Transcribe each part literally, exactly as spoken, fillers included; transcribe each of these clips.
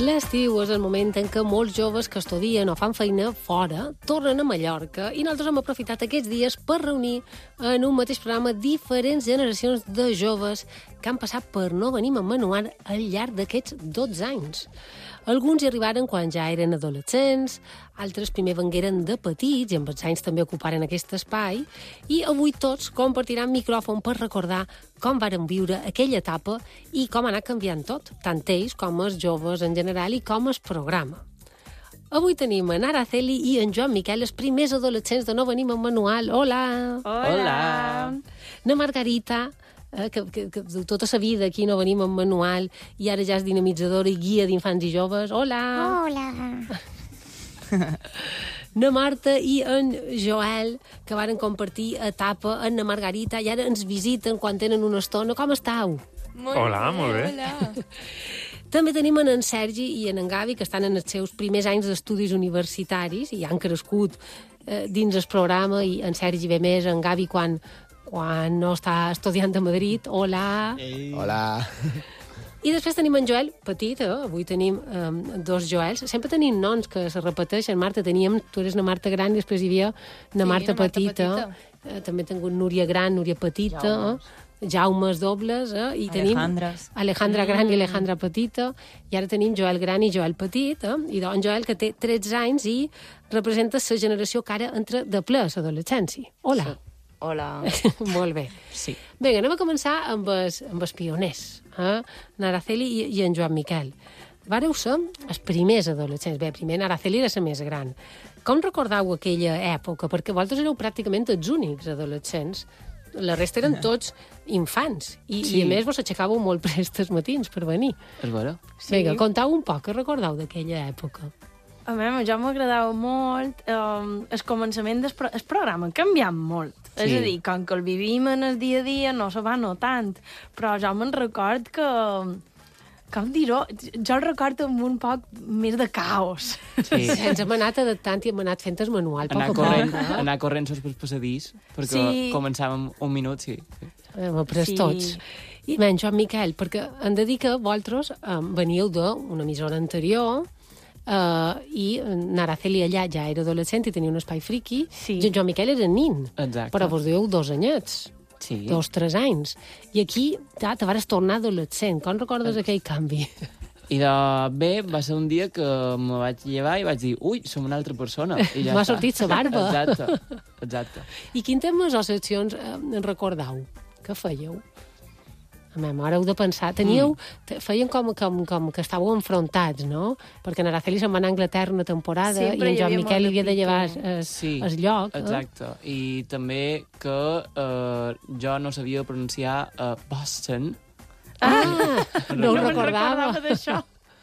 L'estiu és el moment en què molts joves que estudien o fan feina fora tornen a Mallorca i nosaltres hem aprofitat aquests dies per reunir en un mateix programa diferents generacions de joves que han passat per No Venim a Manual al llarg d'aquests dotze anys. Alguns hi arribaren quan ja eren adolescents, altres primer vengueren de petits i amb els anys també ocuparen aquest espai, i avui tots compartiran micròfon per recordar com varen viure aquella etapa i com ha anat canviant tot, tant ells com els joves en general i com el programa. Avui tenim en Araceli i en Joan Miquel, els primers adolescents de No Venim a Manual. Hola! Hola! Na Margarita, eh, que, que, que tota sa vida aquí No Venim a Manual i ara ja és dinamitzadora i guia d'infants i joves. Hola! Hola! Na Marta i en Joel, que varen compartir etapa en na Margarita i ara ens visiten quan tenen una estona. Com estàu? Molt Hola, bé, molt bé. Hola. També tenim en en Sergi i en en Gavi, que estan en els seus primers anys d'estudis universitaris i han crescut eh, dins el programa, i en Sergi ve més, en Gavi quan, quan no està estudiant a Madrid. Hola! Ei. Hola! I després tenim en Joel, petit, eh? Avui tenim eh, dos Joels. Sempre tenim noms que se repeteixen. Marta, teníem, tu eres na Marta gran i després hi havia na Sí, Marta na Marta petita. petita. Eh, també hem tingut Núria gran, Núria petita, Jaumes. eh? Jaumes dobles, eh? I tenim Alejandres. Alejandra gran i Alejandra petita, i ara tenim Joel gran i Joel petit, eh? I doncs Joel, que té tretze anys i representa la generació que ara entra de ple a l'adolescència. Hola. Sí. Hola. Molt bé. Sí. Vinga, anem a començar amb els, amb els pioners, eh? Naraceli i, i en Joan Miquel. Vareu ser els primers adolescents. Bé, primer Naraceli era la més gran. Com recordeu aquella època? Perquè vosaltres éreu pràcticament els únics adolescents. La resta eren tots infants. I, Sí. i a més vos aixecàveu molt prestes matins per venir. És vera? Sí. Vinga, contau un poc, què recordeu d'aquella època? A mi, jo m'agradava molt eh, el començament del pro el programa, ha canviat molt. Sí. És a dir, com que el vivim en el dia a dia no se va notant, però jo me'n record que... Com dir-ho? Jo el recordo amb un poc més de caos. Sí. Ens hem anat adaptant i hem anat fent el manual. Anar poc a corrent, poc, eh? anar corrent sos pel passadís, perquè Sí. començàvem un minut, sí. Hem après Sí. tots. I menys, Joan Miquel, perquè hem de dir que vosaltres eh, veníeu d'una emissora anterior eh, i Naraceli allà ja era adolescent i tenia un espai friqui. Sí. I en Joan Miquel era nin. Exacte. Però vos dieu dos anyets. Sí. Dos, tres anys. I aquí ja te vares tornar adolescent. Com recordes aquell canvi? I de bé, va ser un dia que me vaig llevar i vaig dir, ui, som una altra persona. I ja M'ha està. sortit sa barba. Exacte, exacte. I quin temes o seccions eh, en recordau? Què fèieu? A mi, ara heu de pensar. Teníeu, te- feien com, com, com que estàveu enfrontats, no? Perquè en Araceli se'n va anar a Anglaterra una temporada Sempre i en hi Joan havia Miquel molt li havia de de llevar pique. el, Sí, el lloc. Eh? exacte. I també que eh, jo no sabia pronunciar eh, Boston. Ah, no ho me'n recordava. d'això.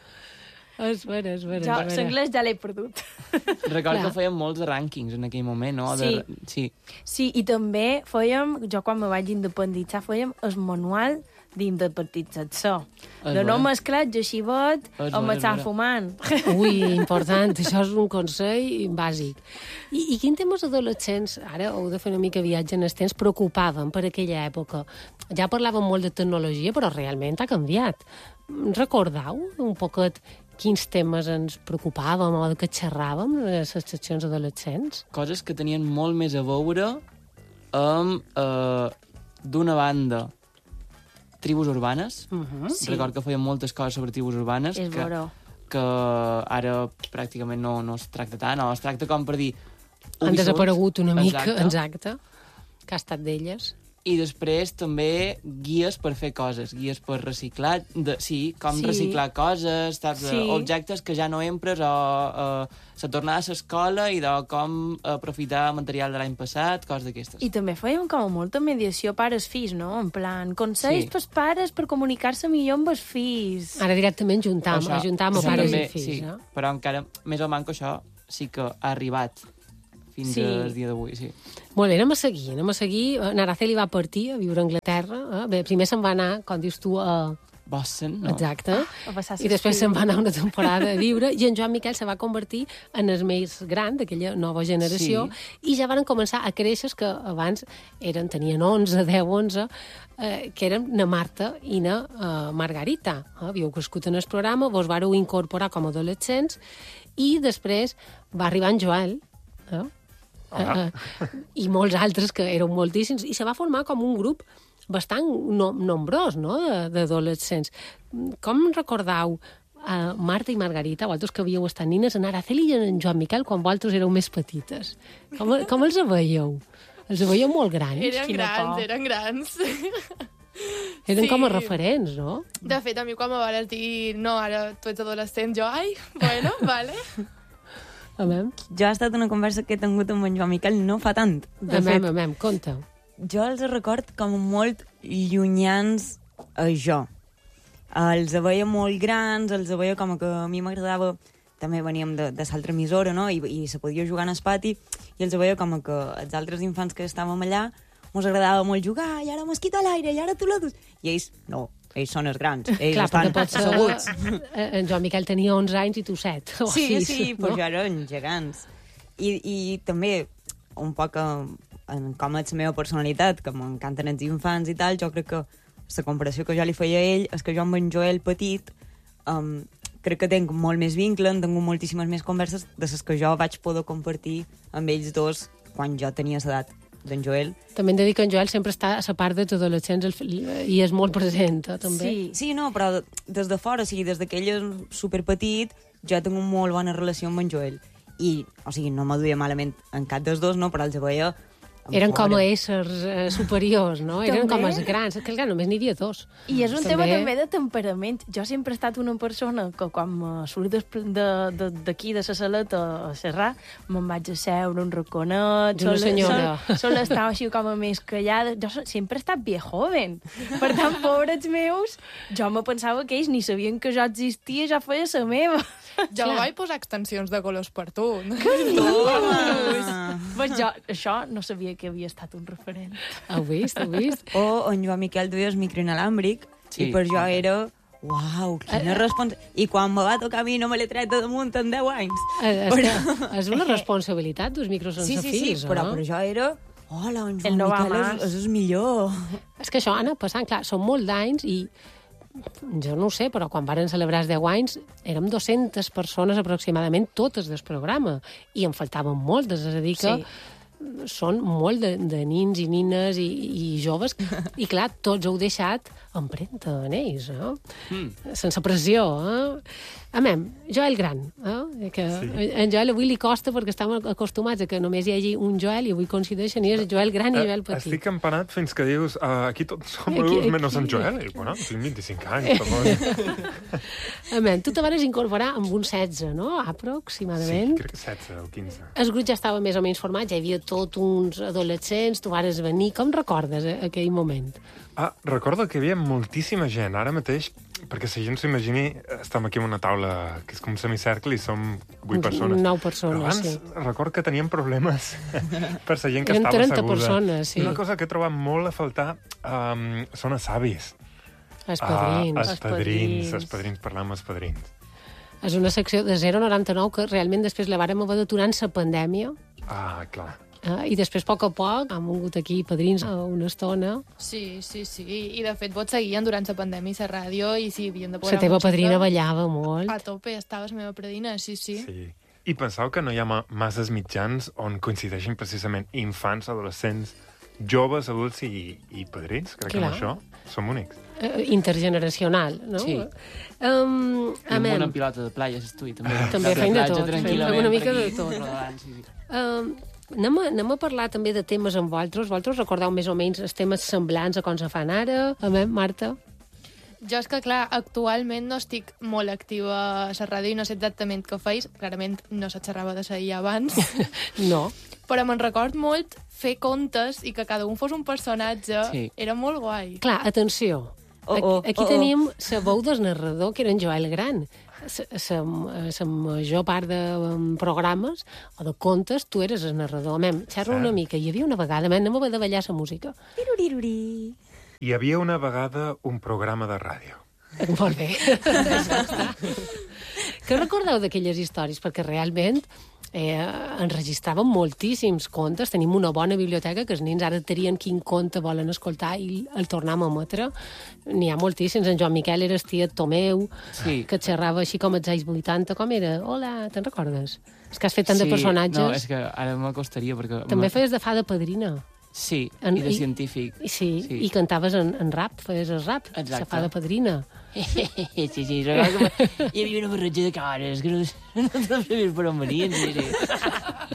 És vera, és vera. Jo és vera. l'anglès ja l'he perdut. Record Clar. que fèiem molts rànquings en aquell moment, no? Sí. De, sí. Sí, i també fèiem, jo quan me vaig independitzar, fèiem el manual d'independització. És De no vera. mesclar geixibot És amb vera, estar és vera. fumant. Ui, important, això és un consell bàsic. I, i quin temes adolescents, ara heu de fer una mica viatge en el temps, preocupaven per aquella època? Ja parlàvem molt de tecnologia, però realment ha canviat. Recordeu un poquet quins temes ens preocupàvem o de què xerràvem en les seccions adolescents? Coses que tenien molt més a veure amb, eh, d'una banda, tribus urbanes. Uh -huh. Sí. Record que fèiem moltes coses sobre tribus urbanes. És que, vera. que ara pràcticament no, no es tracta tant, o es tracta com per dir... Han Ubisoft. desaparegut una mica, Exacte. exacte, que ha estat d'elles. I després també guies per fer coses, guies per reciclar, de, sí, com Sí. reciclar coses, saps, Sí. objectes que ja no empres, o uh, la tornada a l'escola i de com aprofitar material de l'any passat, coses d'aquestes. I també fèiem com molta mediació pares-fills, no? En plan, consells Sí. pels pares per comunicar-se millor amb els fills. Ara directament juntam, Això- ajuntam a sí, pares també, i fills. sí, Eh? però encara més o manco això sí que ha arribat fins Sí. al dia d'avui, sí. Molt bé, anem a seguir, anem a seguir. Naraceli va partir a viure a Anglaterra. Eh? Bé, primer se'n va anar, com dius tu, a Bossen, no? Exacte. A passar I després se'n va anar una temporada a viure i en Joan Miquel se va convertir en el més gran d'aquella nova generació Sí. i ja van començar a créixer, que abans eren, tenien onze, deu, onze, eh, que eren na Marta i na eh, Margarita. Eh? Havíeu crescut en el programa, vos vareu incorporar com a adolescents i després va arribar en Joel, eh? Eh, eh, i molts altres, que eren moltíssims, i se va formar com un grup bastant no, nombrós, no?, de- d'adolescents. Com recordau uh, Marta i Margarita, vosaltres que havíeu estat nines, en Araceli i en Joan Miquel, quan vosaltres éreu més petites? Com, com els veieu? Els veieu molt grans? Eren Quina grans, por. eren grans. Eren sí. com a referents, no? De fet, a mi quan me vas dir no, ara tu ets adolescent, jo, ai, bueno, vale. A mem, Jo ha estat una conversa que he tingut amb en Joan Miquel no fa tant. De a fet, mem, a mem, conta. jo els record com molt llunyans a jo. Els veia molt grans, els veia com que a mi m'agradava, també veníem de, de l'altra emissora, no?, i, i se podia jugar en el pati, i els veia com que els altres infants que estàvem allà mos agradava molt jugar, i ara mosquito a l'aire, i ara tu la dus. I ells, no, ells són els grans, ells Clar, estan perquè pots ser... asseguts. eh, En Joan Miquel tenia onze anys i tu set. O Sí, sis, sí, no? però jo eren gegants. I, i també, un poc eh, en com és la meva personalitat, que m'encanten els infants i tal, jo crec que la comparació que jo li feia a ell és que jo amb en Joel petit um, crec que tinc molt més vincle, tinc moltíssimes més converses de les que jo vaig poder compartir amb ells dos quan jo tenia l'edat d'en Joel. També hem de dir que en Joel sempre està a la part dels adolescents el- i és molt present, eh, també. Sí, sí, no, però des de fora, o sigui, des que ell és superpetit, jo tinc una molt bona relació amb en Joel. I, o sigui, no m'aduia malament en cap dels dos, no, però els veia... en Eren com a fora. éssers eh, superiors, no? Eren També. com els grans. És que, clar, només n'hi havia dos. I és un També- tema també de temperament. Jo sempre he estat una persona que quan me surt després de- de- d'aquí, de, de la saleta, a xerrar, me'n vaig a seure un raconet. Ets una sol- senyora. Sol, sol estar així com a més callada. Jo so- sempre he estat bien joven. Per tant, pobres meus, jo me pensava que ells ni sabien que jo existia, ja feia la meva. Jo Clar. vaig posar extensions de colors per tu. Ah. Pues jo, això no sabia que havia estat un referent. Heu vist, heu vist? O en Joan Miquel duia el micro inalàmbric, Sí. i per jo era... Uau, quina responsabilitat. I quan me va tocar a mi no me l'he tret de damunt en deu anys. Eh, És, que és una responsabilitat dels micros sense Sí, sí, sí, fils, però no? per jo era... Hola, en El Joan no va Miquel és, más. és el millor. És que això ha anat passant, clar, són molts d'anys i jo no ho sé, però quan varen celebrar els deu anys érem dues-centes persones aproximadament, totes del programa, i en faltaven moltes, és a dir que Sí. són molt de, de nins i nines i, i joves, i clar, tots heu deixat empremta en ells, no? Mm. Sense pressió, eh? Amem, Joel gran, eh? Que sí. En Joel avui li costa perquè estem acostumats a que només hi hagi un Joel i avui coincideixen i és Joel gran i Joel petit. Estic empanat fins que dius uh, aquí tots som Aquí- adults aquí- menys en Joel. I, bueno, tinc vint-i-cinc anys, perdó. Amem, tu te vas incorporar amb un setze, no? Sí, Aproximadament. crec que setze o quinze. El grup ja estava més o menys format, ja hi havia tot uns adolescents, tu vares venir. Com recordes eh, aquell moment? Ah, recordo que hi havia moltíssima gent. Ara mateix, perquè si la gent s'imagini, estem aquí en una taula que és com un semicercle i som vuit persones. Nou persones, Però abans sí. record que teníem problemes per la gent que Eren estava trenta asseguda. persones, sí. Una cosa que he trobat molt a faltar um, són els avis. Els padrins. Ah, els Els padrins, padrins. els padrins, parlar amb els padrins. És una secció de zero a noranta-nou que realment després la vàrem haver d'aturar en la pandèmia. Ah, clar. Eh? I després, a poc a poc, han vingut aquí padrins a una estona. Sí, sí, sí. I de fet, vots seguien durant la pandèmia i la ràdio i sí, havien de posar La teva música. padrina ballava molt. A tope, estava la meva padrina, sí, sí. Sí. I penseu que no hi ha ma masses mitjans on coincideixin precisament infants, adolescents, joves, adults i, i padrins. Crec que Clar. amb això som únics. Eh, intergeneracional, no? Sí. Um, I amb una amem. pilota de playa s'estui, també. També De fem de platja, tot, fem tranquil·lament, una mica per de aquí, tot. rodant, sí, sí. Um, anem, a, anem a parlar també de temes amb vosaltres. Vosaltres recordeu més o menys els temes semblants a com se fan ara? Amem, Marta? Jo és que, clar, actualment no estic molt activa a la ràdio i no sé exactament què feis. Clarament no se xerrava de seguir abans. No. Però me'n record molt fer contes i que cada un fos un personatge. Sí. Era molt guai. Clar, atenció. Oh, Aquí, oh, aquí oh, oh. tenim la veu del narrador, que era en Joel Gran. La major part de um, programes o de contes, tu eres el narrador. Mem, xerra Cert. una mica. Hi havia una vegada, mem, anem a haver de ballar la música. Tiruriruri. Hi havia una vegada un programa de ràdio. Molt bé. Ja està. Què recordeu d'aquelles històries? Perquè realment eh, enregistràvem moltíssims contes. Tenim una bona biblioteca que els nens ara trien quin conte volen escoltar i el tornem a emetre. N'hi ha moltíssims. En Joan Miquel era el tiet Tomeu, Sí. que xerrava així com als anys vuitanta. Com era? Hola, te'n recordes? És que has fet tant de personatges. No, és que ara m'acostaria perquè... També feies de fada padrina. Sí, En- i de i- científic. I sí, Sí. i cantaves en, en rap, feies el rap, Exacte. la fada padrina. sí, sí, recordo que hi havia una barreja de cares, que no, no sabies per on venien. Sí, sí.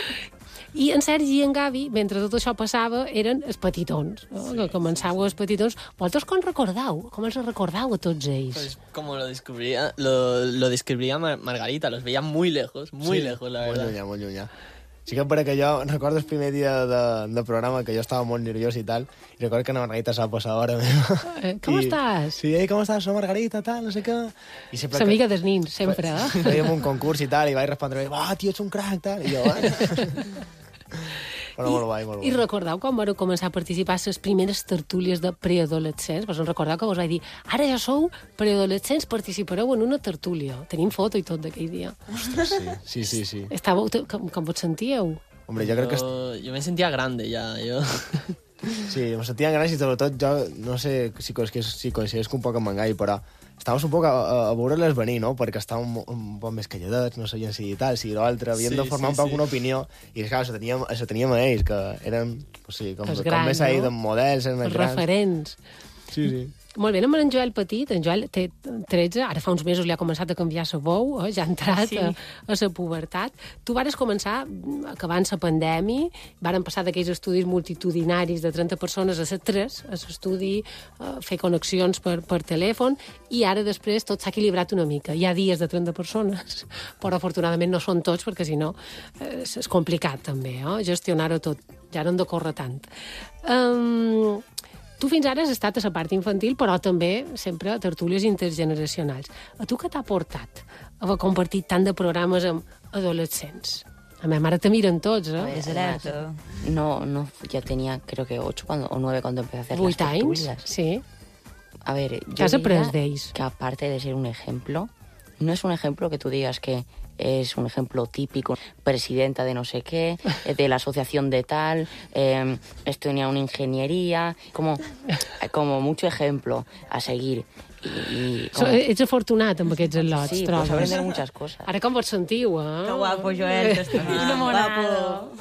I en Sergi i en Gavi, mentre tot això passava, eren els petitons, no? Que començàveu els petitons. Vosaltres com recordeu? Com els recordeu a tots ells? Pues como lo descubría, lo, lo describiría Mar- Margarita, los veía muy lejos, muy Sí, lejos, la molt verdad. llunyà, molt llunyà. Sí que perquè jo recordo el primer dia de, de programa que jo estava molt nerviós i tal, i recordo que la Margarita s'ha posat a hora meva. Eh, com I, estàs? Sí, ei, com estàs? Soc Margarita, tal, no sé què. I sempre L'amiga dels nins, sempre, eh? fèiem un concurs i tal, i vaig respondre, ah, tio, ets un crac, tal. I jo, ah. Però molt guai, molt I guai. recordeu quan vau començar a participar a les primeres tertúlies de preadolescents? Vos en recordeu que vos vaig dir, ara ja sou preadolescents, participareu en una tertúlia. Tenim foto i tot d'aquell dia. Sí, sí, sí. sí. Estàveu, com, com vos sentíeu? Hombre, jo crec que... est- Yo, yo me sentía grande ya, yo... Sí, me sentia gran i sobretot jo no sé si, si, si coincideix un poc amb en Gai, però estàvem un poc a, a, a veure-les venir, no? Perquè estàvem un, un poc més calladets, no sabien si tal, si l'altre, havíem Sí, de formar sí, un poc sí. una opinió, i clar, això teníem, això teníem a ells, que eren, o sigui, com, Els com grans, més ahir no? de models, eren Els els grans. referents. Sí, sí. Molt bé, anem amb en Joel Petit. En Joel té tretze, ara fa uns mesos li ha començat a canviar la veu, eh? Ja ha entrat Sí. a, a la pubertat. Tu vares començar acabant la pandèmia, varen passar d'aquells estudis multitudinaris de trenta persones a ser tres, a l'estudi, a fer connexions per, per telèfon, i ara després tot s'ha equilibrat una mica. Hi ha dies de trenta persones, però afortunadament no són tots, perquè si no eh, és complicat també, eh? Gestionar-ho tot. Ja no hem de córrer tant. Um, Tu fins ara has estat a la part infantil, però també sempre a tertúlies intergeneracionals. A tu què t'ha portat haver compartit tant de programes amb adolescents? A mi mare te miren tots, eh? És alerta. No, no, ya tenía creo que ocho cuando, o nueve cuando empecé a hacer Vuit las anys? tertulias. Sí. A ver, yo ¿Qué has diría aprendido de ells? que aparte de ser un ejemplo, no es un ejemplo que tú digas que es un ejemplo típico, presidenta de no sé qué, eh, de la asociación de tal, eh, estudia una ingeniería, como, como mucho ejemplo a seguir. Y, y So, como- ets afortunat amb aquests al·lots, sí, pues trobes? aprender muchas cosas. Ara com vos sentiu, eh? Que guapo, Joel, t'estimam. Enamorado.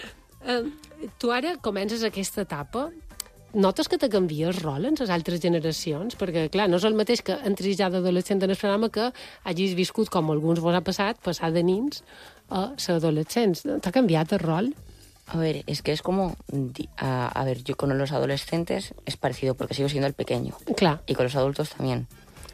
Eh, tu ara comences aquesta etapa, notes que te canvia el rol en les altres generacions? Perquè, clar, no és el mateix que entris ja d'adolescent en el programa que hagis viscut, com alguns vos ha passat, passar de nins a ser adolescents. T'ha canviat el rol? A ver, es que es como... di- A, a ver, yo con los adolescentes es parecido porque sigo siendo el pequeño. Clar. Y con los adultos también.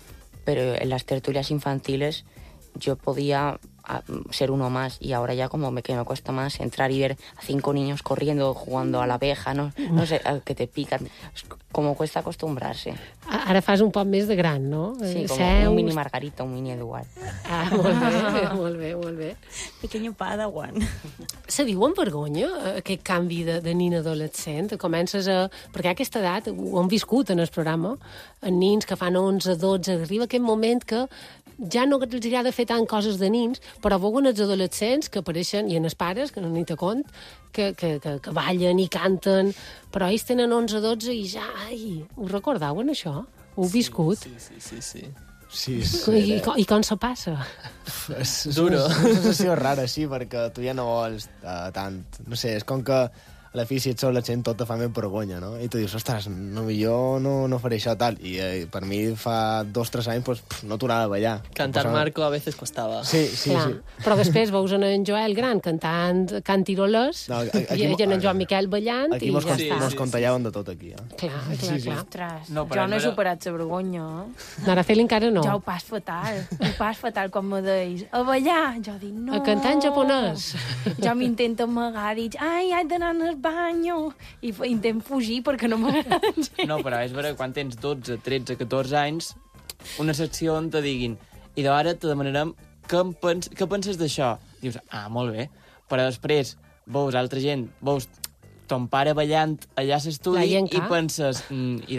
Pero en las tertulias infantiles yo podía a, ser uno más y ahora ya como me, que me cuesta más entrar y ver a cinco niños corriendo, jugando a la abeja, no, no sé, a que te pican. Es como cuesta acostumbrarse. A- Ara fas un poc més de gran, no? Sí, Eh, como seus- un mini Margarita, un mini Eduard. Ah, molt bé, molt bé, molt bé. Pequeño padawan. Se viu amb vergonya, eh, aquest canvi de, de nin adolescent? Comences a... Perquè a aquesta edat, ho hem viscut en el programa, en nins que fan onze, dotze, arriba aquest moment que ja no els agrada fer tant coses de nins, però veuen els adolescents que apareixen, i en els pares, que no n'hi te compte, que, que, que, que ballen i canten, però ells tenen onze, dotze i ja... Ai, ho recordeu, en això? Ho heu viscut? Sí, sí, sí, sí. Sí, és, I, i, com- I com se passa? és, és Duro. una, una sensació rara, sí, perquè tu ja no vols uh, tant. No sé, és com que a la fi, si ets adolescent, tot te fa més vergonya, no? I tu dius, ostres, no, jo no, no faré això, tal. I eh, per mi fa dos o tres anys pues, pff, no tornava a ballar. Cantar Passava- Marco a veces costaba. Sí, sí, Clar. sí. Però després veus en en Joel gran cantant cantiroles No, aquí- i, i en en Joan Miquel ballant Aquí i mos, ja con, està. mos contallaven de tot, aquí. Eh? Clar, clar, clar. Ostres, No, no, però jo no he no era- superat la vergonya. Eh? Araceli encara no. Jo ho pas fatal, ho pas fatal quan me deis a ballar. Jo dic, no. A cantar en japonès. Jo m'intento amagar, dic, ai, haig d'anar al banyo. I f- intent fugir perquè no m'agrada gens. No, però és vera, quan tens dotze, tretze, catorze anys, una secció on te diguin i d'ara te demanarem què, en pens què penses d'això. Dius, ah, molt bé. Però després veus altra gent, veus ton pare ballant allà a Clar, l'estudi i en i cap. penses, mm, i